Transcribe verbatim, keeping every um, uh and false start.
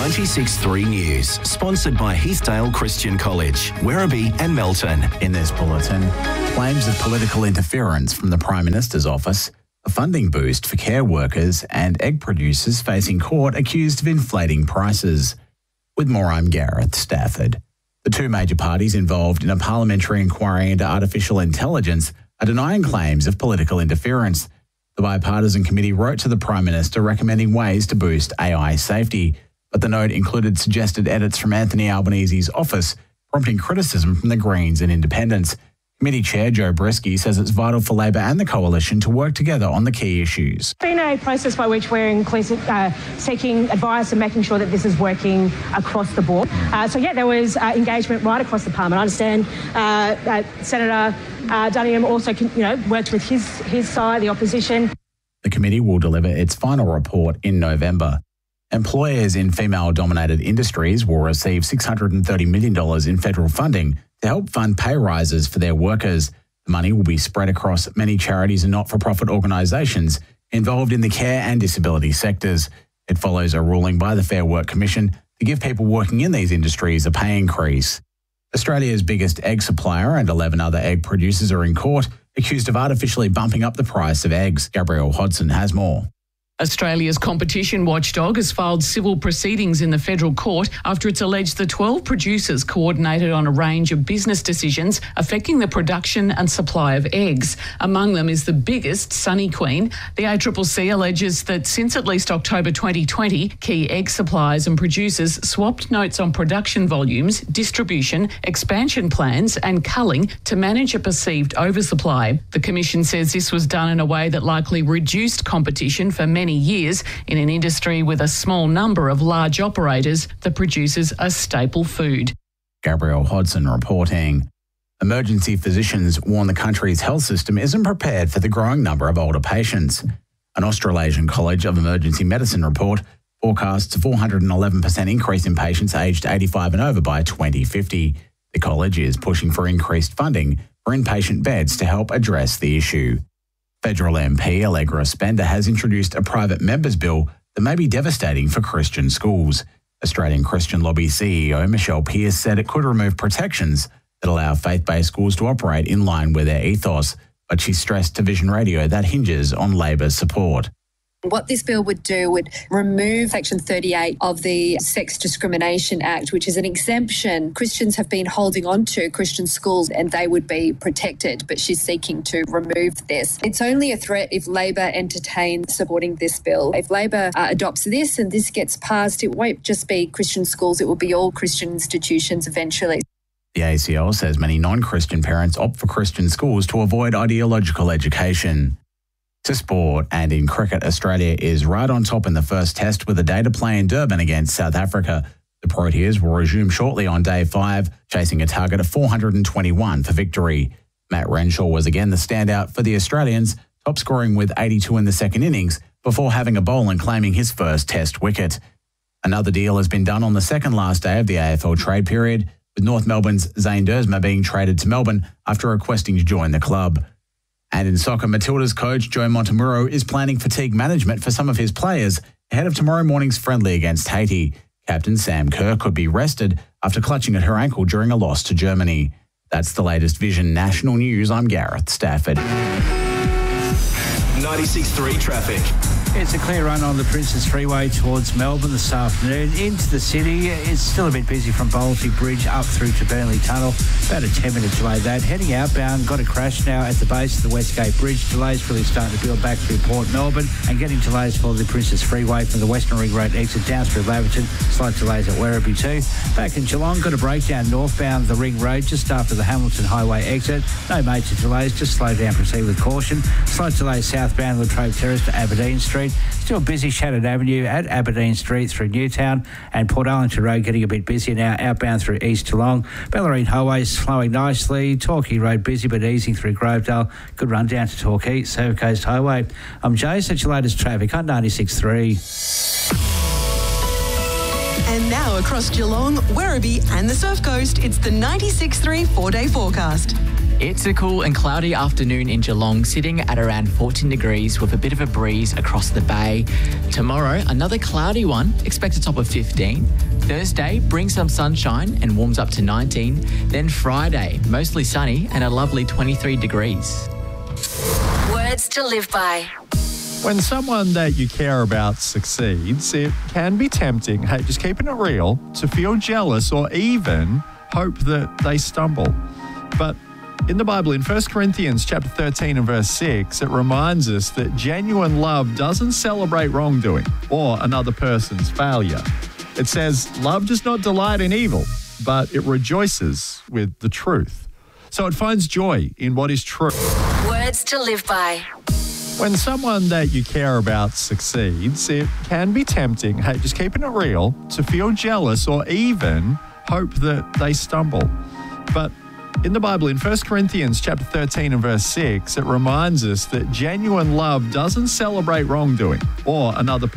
ninety-six point three News, sponsored by Heathdale Christian College, Werribee and Melton. In this bulletin, claims of political interference from the Prime Minister's office, a funding boost for care workers and egg producers facing court accused of inflating prices. With more, I'm Gareth Stafford. The two major parties involved in a parliamentary inquiry into artificial intelligence are denying claims of political interference. The bipartisan committee wrote to the Prime Minister recommending ways to boost A I safety, but the note included suggested edits from Anthony Albanese's office, prompting criticism from the Greens and Independents. Committee Chair Joe Brisky says it's vital for Labor and the Coalition to work together on the key issues. It's been a process by which we're inclusive, uh, seeking advice and making sure that this is working across the board. Uh, so, yeah, there was uh, engagement right across the Parliament. I understand uh, uh, Senator uh, Duniam also can, you know, worked with his, his side, the opposition. The committee will deliver its final report in November. Employers in female-dominated industries will receive six hundred thirty million dollars in federal funding to help fund pay rises for their workers. The money will be spread across many charities and not-for-profit organisations involved in the care and disability sectors. It follows a ruling by the Fair Work Commission to give people working in these industries a pay increase. Australia's biggest egg supplier and eleven other egg producers are in court, accused of artificially bumping up the price of eggs. Gabrielle Hodson has more. Australia's competition watchdog has filed civil proceedings in the federal court after it's alleged the twelve producers coordinated on a range of business decisions affecting the production and supply of eggs. Among them is the biggest, Sunny Queen. The A C C C alleges that since at least October twenty twenty, key egg suppliers and producers swapped notes on production volumes, distribution, expansion plans and culling to manage a perceived oversupply. The Commission says this was done in a way that likely reduced competition for many years in an industry with a small number of large operators that produces a staple food. Gabrielle Hodson reporting. Emergency physicians warn the country's health system isn't prepared for the growing number of older patients. An Australasian College of Emergency Medicine report forecasts a four hundred eleven percent increase in patients aged eighty-five and over by twenty fifty. The college is pushing for increased funding for inpatient beds to help address the issue. Federal M P Allegra Spender has introduced a private members bill that may be devastating for Christian schools. Australian Christian Lobby C E O Michelle Pearce said it could remove protections that allow faith-based schools to operate in line with their ethos, but she stressed to Vision Radio that hinges on Labor's support. What this bill would do would remove Section thirty-eight of the Sex Discrimination Act, which is an exemption Christians have been holding on to, Christian schools, and they would be protected. But she's seeking to remove this. It's only a threat if Labor entertains supporting this bill. If Labor uh, adopts this and this gets passed, it won't just be Christian schools, it will be all Christian institutions eventually. The A C L says many non-Christian parents opt for Christian schools to avoid ideological education. To sport, and in cricket, Australia is right on top in the first test with a day to play in Durban against South Africa. The Proteas will resume shortly on day five, chasing a target of four hundred twenty-one for victory. Matt Renshaw was again the standout for the Australians, top scoring with eighty-two in the second innings before having a bowl and claiming his first test wicket. Another deal has been done on the second last day of the A F L trade period, with North Melbourne's Zane Dersma being traded to Melbourne after requesting to join the club. And in soccer, Matilda's coach, Joe Montemuro, is planning fatigue management for some of his players ahead of tomorrow morning's friendly against Haiti. Captain Sam Kerr could be rested after clutching at her ankle during a loss to Germany. That's the latest Vision National News. I'm Gareth Stafford. ninety-six point three traffic. It's a clear run on the Princes Freeway towards Melbourne this afternoon. Into the city, it's still a bit busy from Bolty Bridge up through to Burnley Tunnel. About a ten minute delay that. Heading outbound, got a crash now at the base of the Westgate Bridge. Delays really starting to build back through Port Melbourne and getting delays for the Princes Freeway from the Western Ring Road exit down through Laverton. Slight delays at Werribee too. Back in Geelong, got a breakdown northbound the Ring Road just after the Hamilton Highway exit. No major delays, just slow down, proceed with caution. Slight delays southbound Latrobe Terrace to Aberdeen Street. Still busy Shannon Avenue at Aberdeen Street through Newtown, and Port Arlington Road getting a bit busier now outbound through East Geelong. Bellarine Highway slowing nicely. Torquay Road busy but easing through Grovedale. Good run down to Torquay. Surf Coast Highway. I'm Jace. That's your latest traffic on ninety-six point three. And now across Geelong, Werribee and the Surf Coast, it's the ninety-six point three four-day forecast. It's a cool and cloudy afternoon in Geelong, sitting at around fourteen degrees with a bit of a breeze across the bay. Tomorrow, another cloudy one, expect a top of fifteen. Thursday, brings some sunshine and warms up to nineteen. Then Friday, mostly sunny and a lovely twenty-three degrees. Words to live by. When someone that you care about succeeds, it can be tempting, hey, just keeping it real, to feel jealous or even hope that they stumble. But in the Bible, in First Corinthians chapter thirteen and verse six, it reminds us that genuine love doesn't celebrate wrongdoing or another person's failure. It says, love does not delight in evil, but it rejoices with the truth. So it finds joy in what is true. Words to live by. When someone that you care about succeeds, it can be tempting, hey, just keeping it real, to feel jealous or even hope that they stumble. But in the Bible, in First Corinthians chapter thirteen and verse six, it reminds us that genuine love doesn't celebrate wrongdoing or another